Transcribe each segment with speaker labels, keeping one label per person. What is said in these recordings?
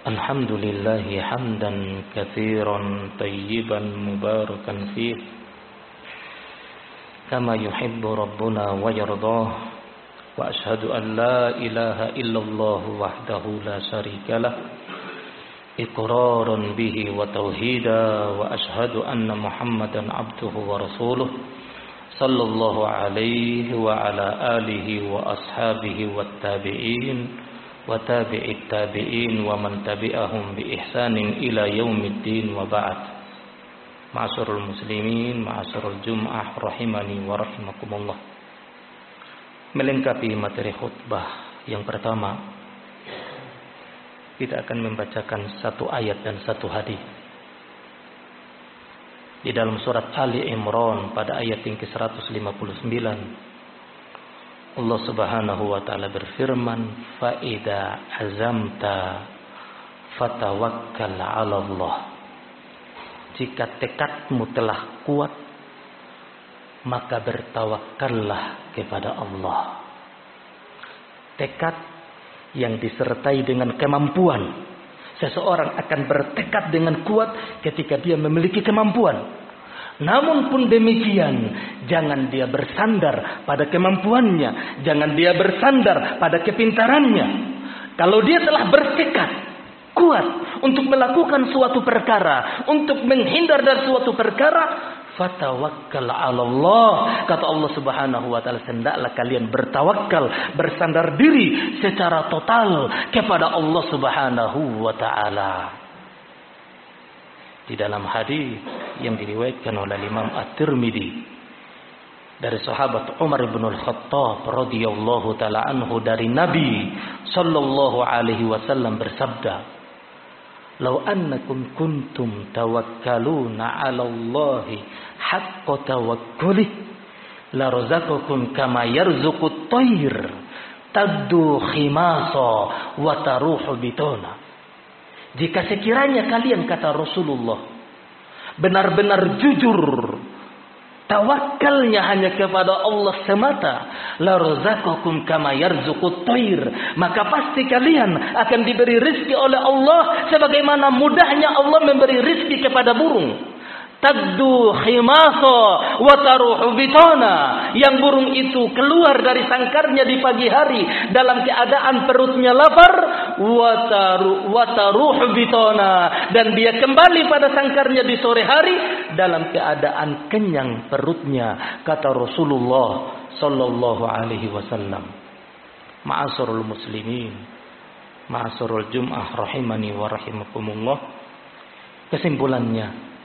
Speaker 1: الحمد لله حمدا كثيرا طيبا مباركا فيه كما يحب ربنا ويرضاه وأشهد أن لا إله إلا الله وحده لا شريك له إقرارا به وتوحيدا وأشهد أن محمدا عبده ورسوله صلى الله عليه وعلى آله وأصحابه والتابعين وتابع التابعين ومن تبعهم بإحسان إلى يوم الدين وبعد. Ma'asyiral muslimin, ma'asyiral jum'ah rahimani wa rahimakumullah. Melengkapi materi khutbah yang pertama, kita akan membacakan satu ayat dan satu hadis di dalam surat Ali Imran pada ayat yang ke-159. Allah Subhanahu wa taala berfirman, "Fa idza azamta fatawakkal 'ala Allah." Jika tekadmu telah kuat, maka bertawakallah kepada Allah. Tekad yang disertai dengan kemampuan. Seseorang akan bertekad dengan kuat ketika dia memiliki kemampuan. Namun pun demikian, jangan dia bersandar pada kemampuannya, jangan dia bersandar pada kepintarannya. Kalau dia telah bertekad kuat untuk melakukan suatu perkara, untuk menghindar dari suatu perkara, fatawakkal 'ala Allah. Kata Allah Subhanahu wa taala, hendaklah kalian bertawakal, bersandar diri secara total kepada Allah Subhanahu wa taala. Di dalam hadis yang diriwayatkan oleh Imam At-Tirmidzi dari sahabat Umar bin Al-Khattab radhiyallahu taala anhu dari Nabi sallallahu alaihi wasallam bersabda, "Lau annakum kuntum tawakkaluna 'ala Allahi haqqa tawakkuli la razaqakum kama yarzuqut tayr taddu khimasa wa taruhu bitana." Jika sekiranya kalian, kata Rasulullah, benar-benar jujur tawakalnya hanya kepada Allah semata, la razaqakum kama yarzuqut tayr, maka pasti kalian akan diberi rezeki oleh Allah sebagaimana mudahnya Allah memberi rezeki kepada burung. Taddu khimasa wa taruhu bitana, yang burung itu keluar dari sangkarnya di pagi hari dalam keadaan perutnya lapar, wa taruhu bitana, dan dia kembali pada sangkarnya di sore hari dalam keadaan kenyang perutnya, kata Rasulullah sallallahu alaihi wasallam. Ma'asyiral muslimin, ma'asyiral jum'ah rahimani wa rahimakumullah. Kesimpulannya,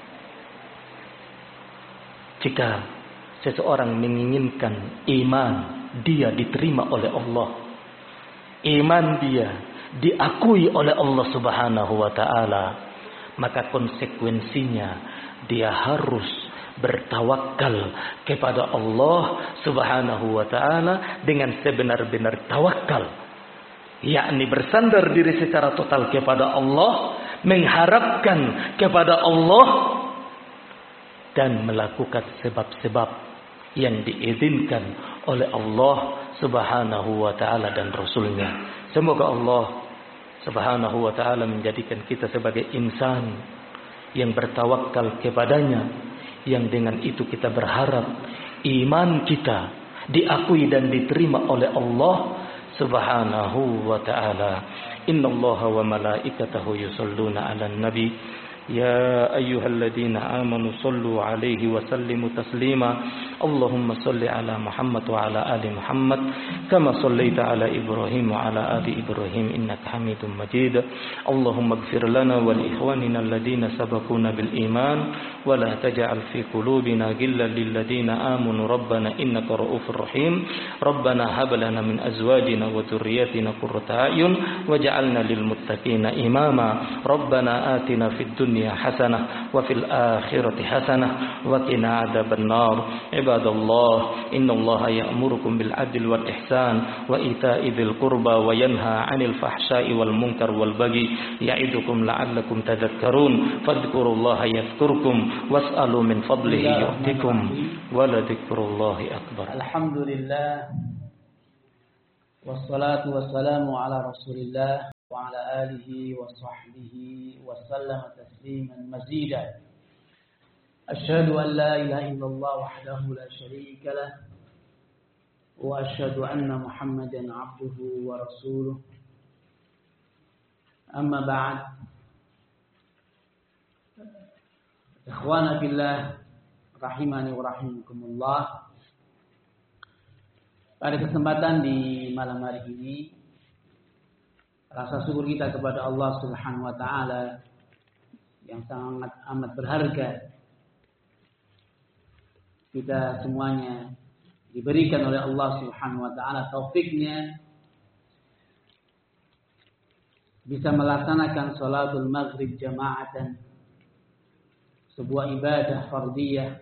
Speaker 1: jika seseorang menginginkan iman dia diterima oleh Allah, iman dia diakui oleh Allah Subhanahu wa taala, maka konsekuensinya dia harus bertawakal kepada Allah Subhanahu wa taala dengan sebenar-benar tawakal, yakni bersandar diri secara total kepada Allah, mengharapkan kepada Allah, dan melakukan sebab-sebab yang diizinkan oleh Allah Subhanahu wa taala dan Rasulnya. Semoga Allah Subhanahu wa taala menjadikan kita sebagai insan yang bertawakal kepadanya, yang dengan itu kita berharap iman kita diakui dan diterima oleh Allah Subhanahu wa taala. Innallaha wa malaikatahu yusholluna 'alan nabi يا أيها الذين آمنوا صلوا عليه وسلموا تسليما اللهم صل على محمد وعلى آل محمد كما صليت على إبراهيم وعلى آل إبراهيم إنك حميد مجيد اللهم اغفر لنا ولإخواننا الذين سبقونا بالإيمان ولا تجعل في قلوبنا غلا للذين آمنوا ربنا إنك رؤوف رحيم ربنا هب لنا من أزواجنا وذرياتنا قرة أعين واجعلنا للمتقين إماما ربنا آتنا في الدنيا حسنة وفي الآخرة حسنة وقنا عذاب النار عباد الله إن الله يأمركم بالعدل والإحسان وإيتاء ذي القربى وينهى عن الفحشاء والمنكر والبغي يعظكم لعلكم تذكرون فاذكروا الله يذكركم واسألوا من فضله يؤتكم ولذكر الله أكبر.
Speaker 2: الحمد لله والصلاة والسلام على رسول الله وعلى آله وصحبه وسلم تسليما مزيدا. أشهد أن لا إله إلا الله وحده لا شريك له وأشهد أن محمدا عبده ورسوله. أما بعد، إخوانا بالله rahimani wa rahimakumullah. Pada kesempatan di malam hari ini, rasa syukur kita kepada Allah Subhanahu wa taala yang sangat amat berharga. Kita semuanya diberikan oleh Allah Subhanahu wa taala taufiknya bisa melaksanakan salatul maghrib jamaatan, sebuah ibadah fardiyah.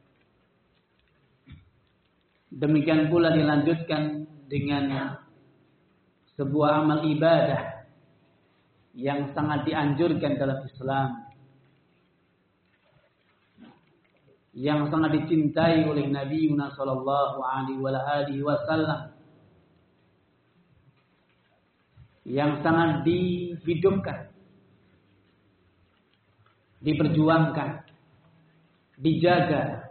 Speaker 2: Demikian pula dilanjutkan dengan sebuah amal ibadah yang sangat dianjurkan dalam Islam, yang sangat dicintai oleh Nabi sallallahu alaihi wasallam, yang sangat dihidupkan, diperjuangkan, dijaga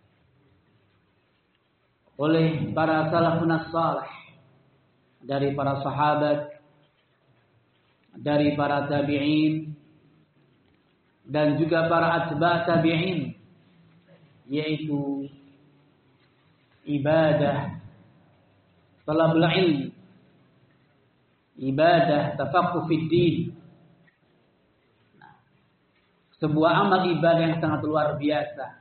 Speaker 2: oleh para salafun salih, dari para sahabat, dari para tabi'in, dan juga para atba' tabi'in, yaitu ibadah talabul ilm, ibadah tafaqquh fid din. Sebuah amal ibadah yang sangat luar biasa.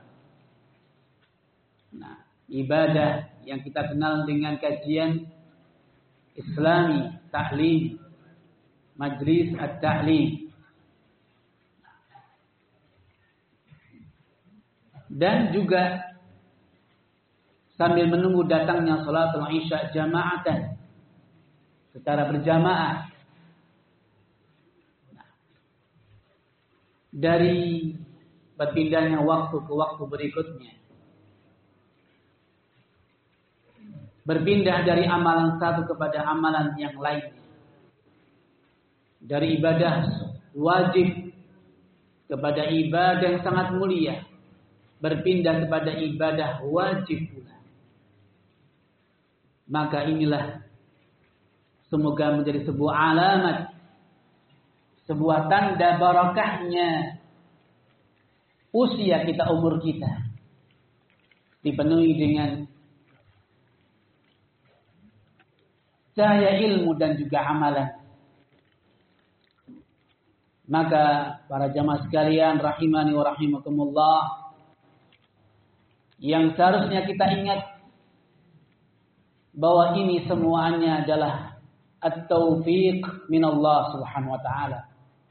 Speaker 2: Ibadah yang kita kenal dengan kajian Islami, ta'lim, majlis at-ta'lim. Dan juga sambil menunggu datangnya salatul isya jamaatan, secara berjamaah. Dari berpindahnya waktu ke waktu berikutnya, berpindah dari amalan satu kepada amalan yang lainnya, dari ibadah wajib kepada ibadah yang sangat mulia, berpindah kepada ibadah wajib pula. Maka inilah semoga menjadi sebuah alamat, sebuah tanda barakahnya usia kita, umur kita dipenuhi dengan cahaya ilmu dan juga amalan. Maka para jamaah sekalian rahimani wa rahimakumullah, yang seharusnya kita ingat bahwa ini semuanya adalah at-taufiq min Allah Subhanahu wa taala.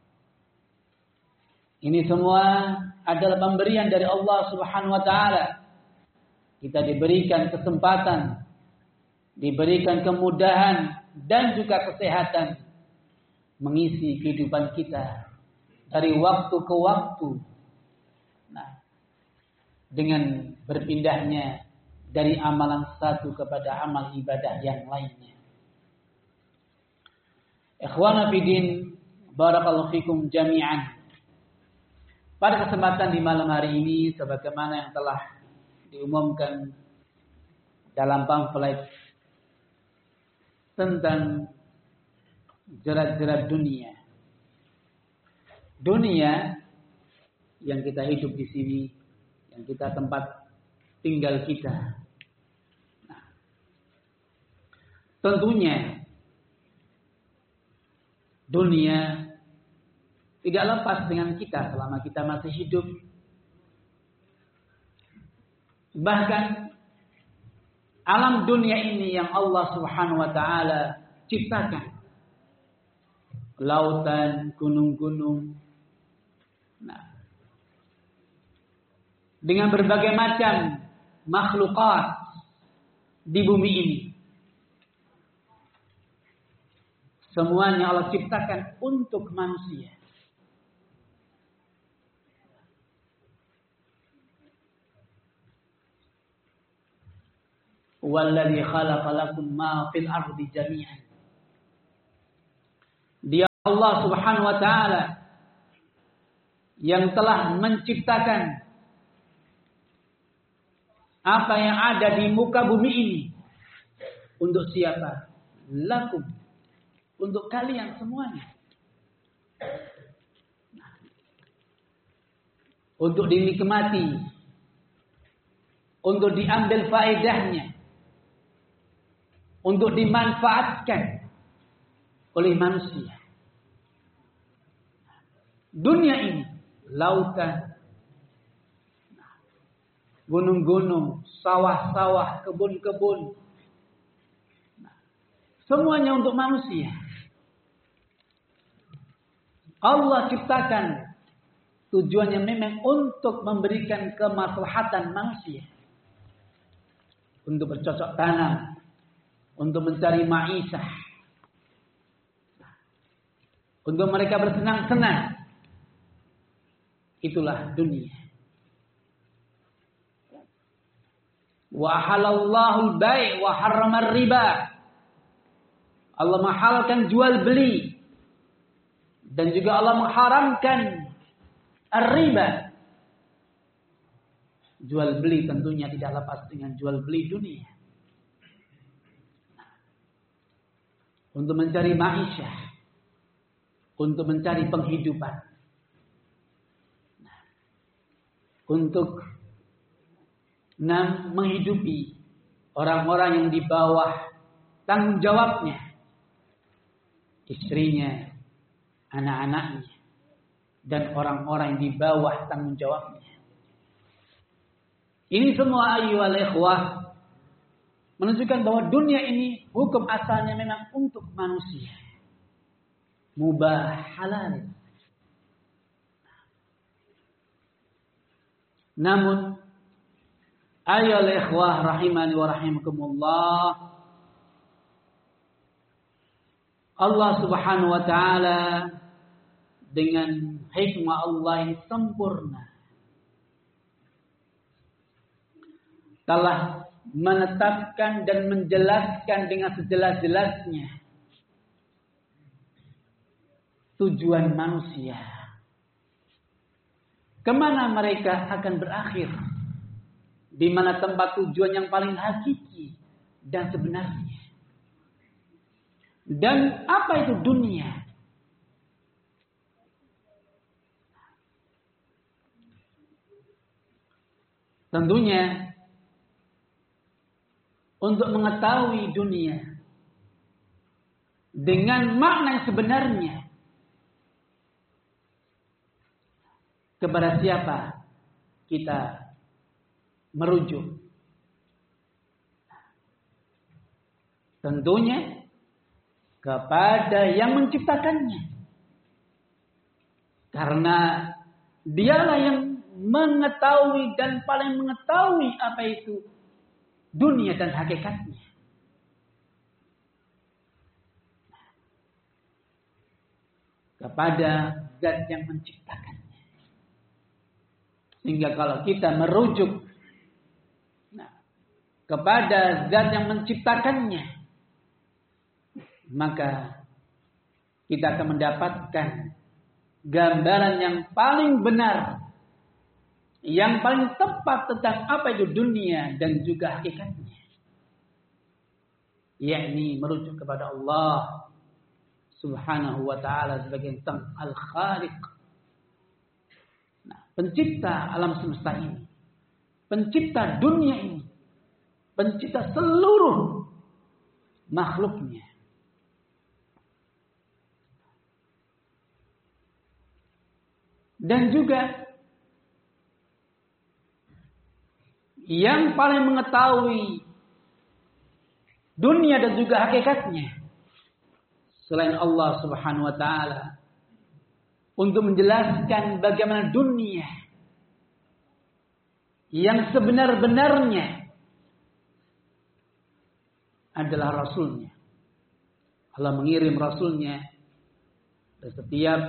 Speaker 2: Ini semua adalah pemberian dari Allah Subhanahu wa taala. Kita diberikan kesempatan, diberikan kemudahan dan juga kesehatan mengisi kehidupan kita dari waktu ke waktu. Dengan berpindahnya dari amalan satu kepada amal ibadah yang lainnya. Ikhwana fillah, barakallahu fikum jami'an. Pada kesempatan di malam hari ini, sebagaimana yang telah diumumkan dalam pamflet tentang jerat-jerat dunia. Dunia yang kita hidup di sini, yang kita tempat tinggal kita. Tentunya dunia tidak lepas dengan kita selama kita masih hidup. Bahkan alam dunia ini yang Allah Subhanahu wa taala ciptakan, lautan, gunung-gunung, dengan berbagai macam makhlukat di bumi ini, semuanya Allah ciptakan untuk manusia. Walladzi khalaqa lakum ma fil ardi jami'an. Dia Allah Subhanahu wa taala yang telah menciptakan apa yang ada di muka bumi ini. Untuk siapa? Lakum. Untuk kalian semuanya. Untuk dinikmati. Untuk diambil faedahnya. Untuk dimanfaatkan oleh manusia. Dunia ini, lautan, gunung-gunung, sawah-sawah, kebun-kebun, semuanya untuk manusia. Allah ciptakan tujuannya memang untuk memberikan kemaslahatan manusia. Untuk bercocok tanam, untuk mencari maisha, untuk mereka bersenang-senang. Itulah dunia. Wa halallahu al-bai' wa harrama riba. Allah menghalalkan jual beli dan juga Allah mengharamkan ar-riba. Jual beli tentunya tidak lepas dengan jual beli dunia. Untuk mencari maisha, untuk mencari penghidupan, untuk menghidupi orang-orang yang di bawah tanggung jawabnya, istrinya, anak-anaknya, dan orang-orang yang di bawah tanggung jawabnya. Ini semua ayyuhal ikhwah menunjukkan bahwa dunia ini hukum asalnya memang untuk manusia. Mubah, halal. Namun ayyuhal ikhwah rahimani wa rahimakumullah, Allah Subhanahu wa taala dengan hikmah Allah yang sempurna telah menetapkan dan menjelaskan dengan sejelas-jelasnya tujuan manusia. Kemana mereka akan berakhir? Di mana tempat tujuan yang paling hakiki dan sebenarnya? Dan apa itu dunia? Tentunya untuk mengetahui dunia dengan makna yang sebenarnya, kepada siapa kita merujuk? Tentunya kepada yang menciptakannya. Karena dialah yang mengetahui dan paling mengetahui apa itu dunia dan hakikatnya. Kepada zat yang menciptakannya. Sehingga kalau kita merujuk kepada zat yang menciptakannya, maka kita akan mendapatkan gambaran yang paling benar, yang paling tepat tentang apa itu dunia dan juga hakikatnya. Yakni merujuk kepada Allah Subhanahu wa ta'ala sebagai Sang Al-Khaliq. Pencipta alam semesta ini, pencipta dunia ini, pencipta seluruh makhluknya. Dan juga yang paling mengetahui dunia dan juga hakikatnya selain Allah Subhanahu wa ta'ala, untuk menjelaskan bagaimana dunia yang sebenar-benarnya adalah Rasulnya. Allah mengirim Rasulnya di setiap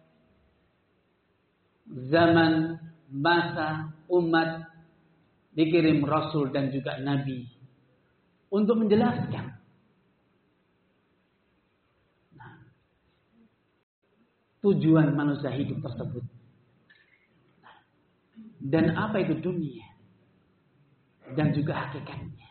Speaker 2: zaman, masa, umat, dikirim Rasul dan juga Nabi untuk menjelaskan tujuan manusia hidup tersebut. Dan apa itu dunia? Dan juga hakikatnya.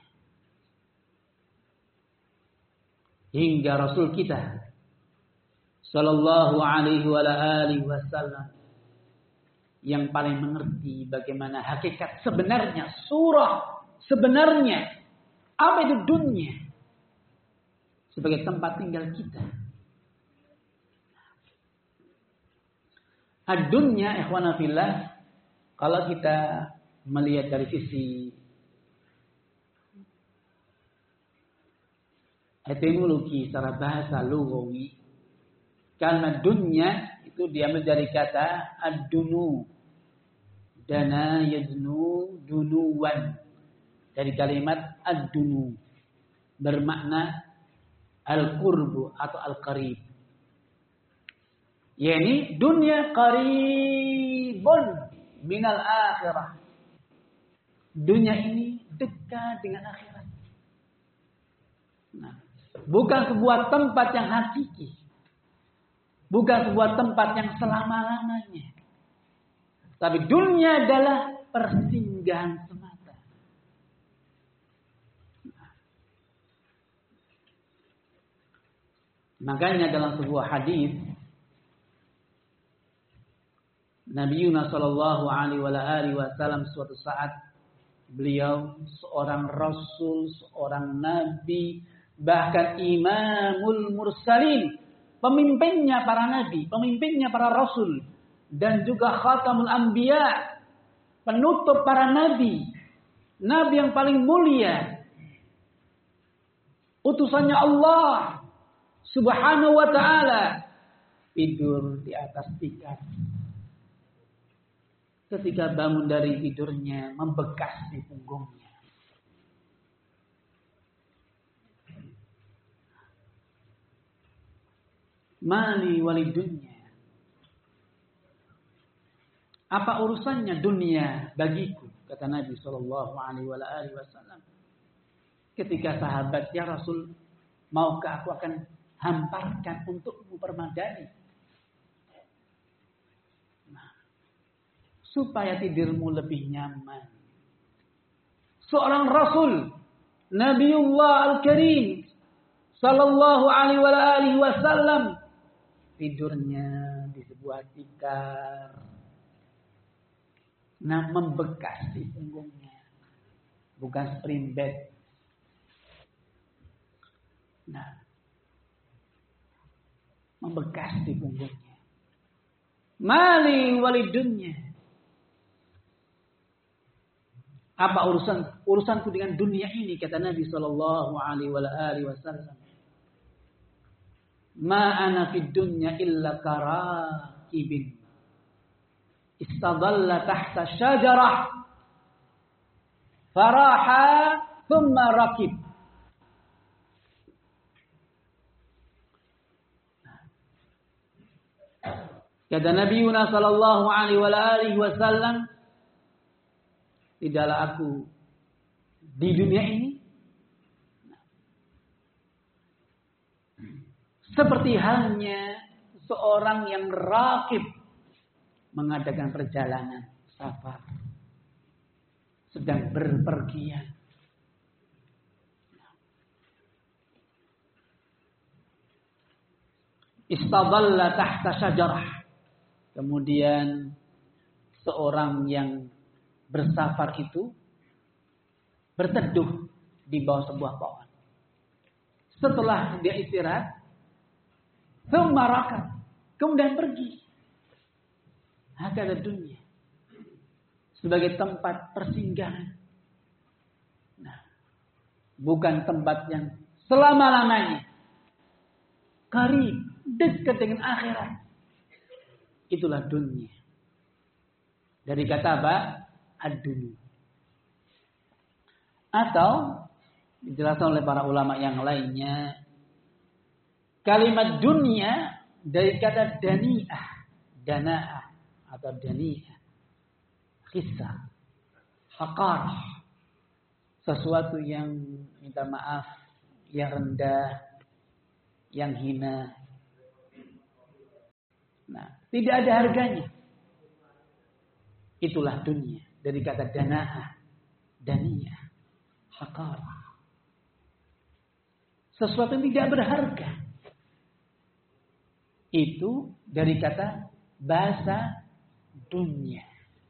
Speaker 2: Hingga Rasul kita sallallahu alaihi wasallam yang paling mengerti bagaimana hakikat sebenarnya, surah sebenarnya, apa itu dunia sebagai tempat tinggal kita. Ad-dunya ikhwana fillah, kalau kita melihat dari sisi etimologi secara bahasa lugawi, kalimat dunya itu diambil dari kata ad-dunu, dana yadnu dunuwan, dari kalimat ad-dunu bermakna al-qurbu atau al-qarib. Yani dunia qaribun minal akhirah. Dunia ini dekat dengan akhirat. Nah, bukan sebuah tempat yang hakiki. Bukan sebuah tempat yang selama-lamanya. Tapi dunia adalah persinggahan semata. Makanya dalam sebuah hadis Nabi Yunus sallallahu alaihi wasallam suatu saat beliau seorang rasul, seorang nabi, bahkan imamul mursalin, pemimpinnya para nabi, pemimpinnya para rasul, dan juga khatamul anbiya, penutup para nabi, nabi yang paling mulia, utusannya Allah Subhanahu wa ta'ala, tidur di atas tikar. Ketika bangun dari tidurnya, membekas di punggungnya. Mali walidunya. Apa urusannya dunia bagiku? Kata Nabi sallallahu alaihi wasallam. Ketika sahabat, ya Rasul, maukah aku akan hamparkan untukmu permadani? Supaya tidurmu lebih nyaman. Seorang Rasul, Nabiullah Al-Karim, sallallahu alaihi wasallam, tidurnya di sebuah tikar, nah membekas di punggungnya, bukan spring bed. Nah, membekas di punggungnya. Mali walidunya. Apa urusanku dengan dunia ini, kata Nabi sallallahu alaihi wasallam. Ma ana fid dunya illa karakibin istadalla tahta syajarah faraha thumma rakib. Kata Nabi Yunus sallallahu alaihi wasallam, tidaklah aku di dunia ini seperti halnya seorang yang rakib mengadakan perjalanan safar, sedang berpergian. Istadalla tahta syajarah. Kemudian seorang yang bersafar itu berteduh di bawah sebuah pohon. Setelah dia istirahat, kemudian pergi. Hakada dunia sebagai tempat persinggahan. Nah, bukan tempat yang selama-lamanya. Qarib, dekat dengan akhirat. Itulah dunia. Dari kata apa? Ad-dunya. Atau dijelaskan oleh para ulama yang lainnya, kalimat dunia dari kata dani'ah, dana'ah atau dani'ah, kisah, haqarah, sesuatu yang minta maaf, yang rendah, yang hina. Nah, tidak ada harganya. Itulah dunia. Dari kata dana'ah, daniyah, haqarah. Sesuatu yang tidak berharga. Itu dari kata bahasa dunia.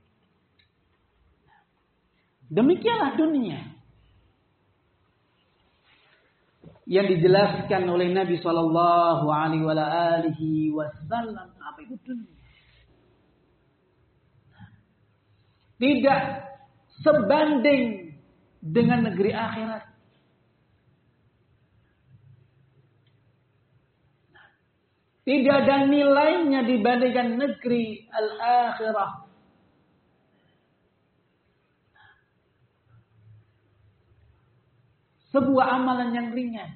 Speaker 2: Demikianlah dunia yang dijelaskan oleh Nabi Shallallahu Alaihi Wasallam. Apa itu dunia? Tidak sebanding dengan negeri akhirat. Tidak ada nilainya dibandingkan negeri al-akhirah. Sebuah amalan yang ringan.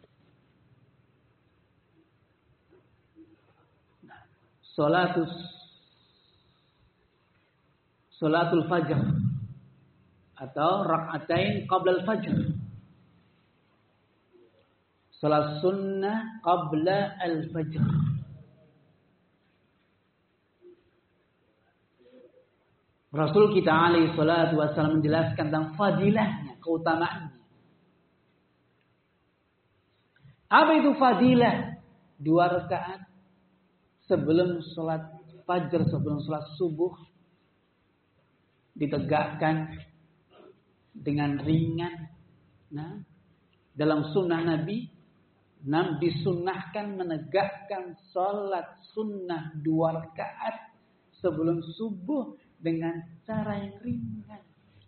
Speaker 2: Salatul fajr atau rak'atain qabla al-fajr. Salat sunnah qabla al-fajr. Rasul kita alaihi salatu wasallam menjelaskan tentang fadilahnya, keutamaannya. Apa itu fadilah? 2 rakaat sebelum salat fajar, sebelum salat subuh, ditegakkan dengan ringan. Nah, dalam sunnah Nabi, disunnahkan menegakkan salat sunnah 2 rakaat sebelum subuh dengan cara yang ringan.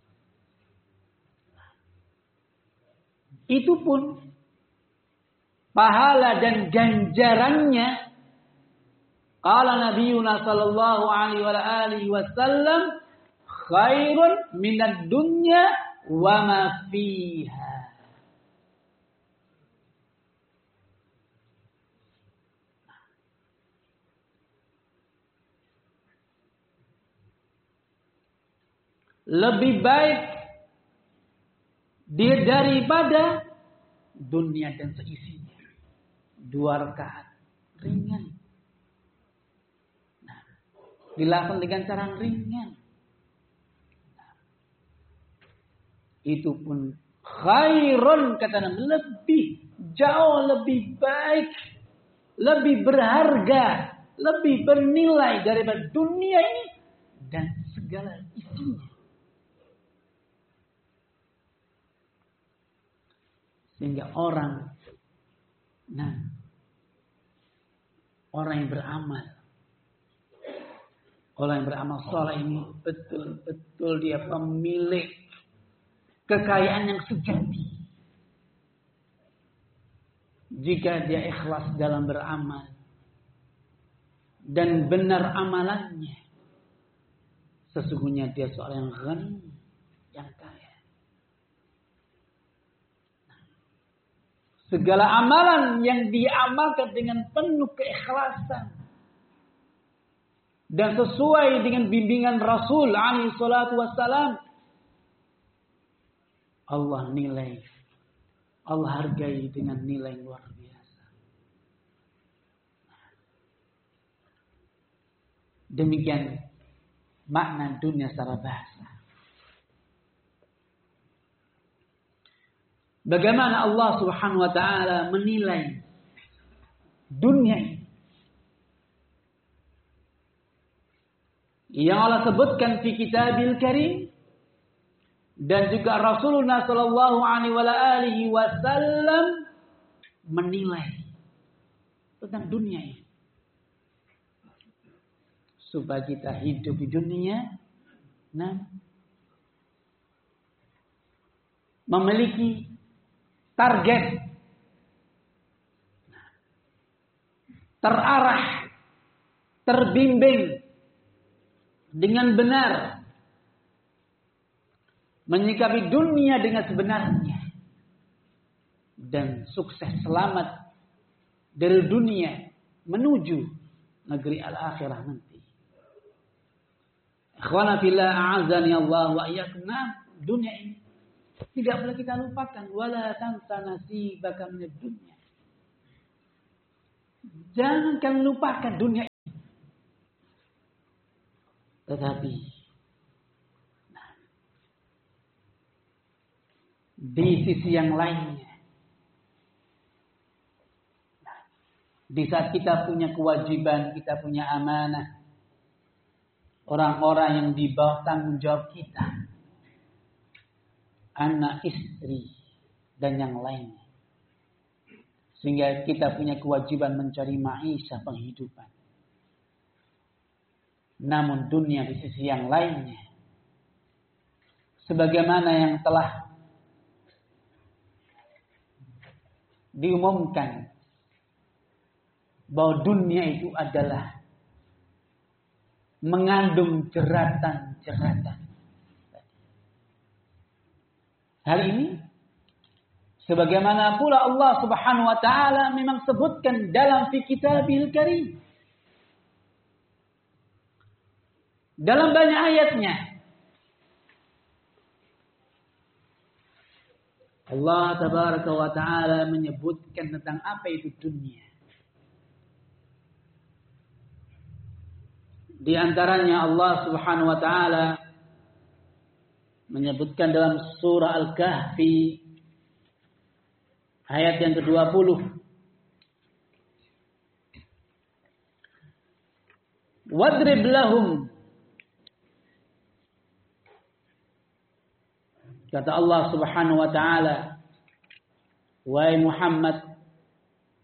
Speaker 2: Itu pun pahala dan ganjarannya, qala nabiyuna sallallahu alaihi wasallam, khairun minad dunya wa ma fiha. Lebih baik dia daripada dunia dan seisinya. 2 rakaat ringan. Nah, dilakukan dengan cara ringan. Nah, itu pun khairun, kata Nabi, lebih jauh lebih baik, lebih berharga, lebih bernilai daripada dunia ini dan segala isinya. Sehingga orang yang beramal, orang yang beramal saleh ini betul-betul dia pemilik kekayaan yang sejati. Jika dia ikhlas dalam beramal dan benar amalannya, sesungguhnya dia seorang yang ghani, yang kaya. Segala amalan yang diamalkan dengan penuh keikhlasan dan sesuai dengan bimbingan Rasul alaihi salatu wassalam, Allah nilai, Allah hargai dengan nilai luar biasa. Demikian makna dunia secara bahasa. Bagaimana Allah Subhanahu wa taala menilai dunia ini? Yang Allah sebutkan di Kitabil Karim dan juga Rasulullah sallallahu alaihi wasallam menilai tentang dunia ini. Supaya kita hidup di dunia memiliki target, terarah, terbimbing dengan benar, menyikapi dunia dengan sebenarnya, dan sukses selamat dari dunia menuju negeri al-akhirah nanti. Ikhwana fillah, a'azani Allah wa iyyakum. Dunia ini tidak boleh kita lupakan. Wala tansa nasibaka minad dunya. Jangan kalian lupakan dunia ini. Tetapi di sisi yang lainnya, di saat kita punya kewajiban, kita punya amanah, orang-orang yang di bawah tanggung jawab kita, anak, istri, dan yang lainnya, sehingga kita punya kewajiban mencari maisha, penghidupan. Namun dunia di sisi yang lainnya, sebagaimana yang telah diumumkan bahwa dunia itu adalah mengandung jeratan-jeratan. Hal ini sebagaimana pula Allah Subhanahu wa taala memang sebutkan dalam fi Kitabil Karim. Dalam banyak ayatnya Allah tabaraka wa taala menyebutkan tentang apa itu dunia. Di antaranya Allah Subhanahu wa taala menyebutkan dalam surah Al-Kahfi ayat yang ke-20. Wadrib lahum, kata Allah Subhanahu wa taala, wahai Muhammad,